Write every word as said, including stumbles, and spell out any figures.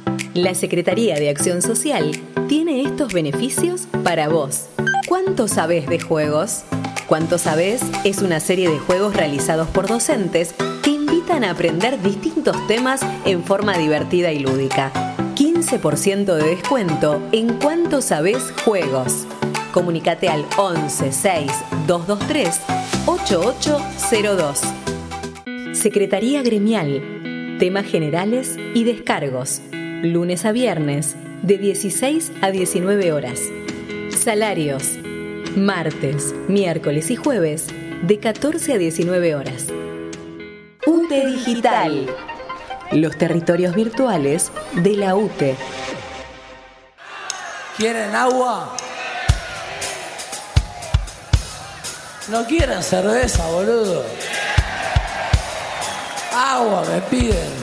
La Secretaría de Acción Social tiene estos beneficios para vos. ¿Cuánto sabés de juegos? ¿Cuánto sabés? Es una serie de juegos realizados por docentes que invitan a aprender distintos temas en forma divertida y lúdica. quince por ciento de descuento en Cuánto Sabés Juegos. Comunicate al once seis dos dos tres ocho ocho cero dos. Secretaría Gremial. Temas generales y descargos. Lunes a viernes, de dieciséis a diecinueve horas. Salarios. Martes, miércoles y jueves, de catorce a diecinueve horas. U T E Digital. Los territorios virtuales de la U T E. ¿Quieren agua? ¿No quieren cerveza, boludo? Agua me piden.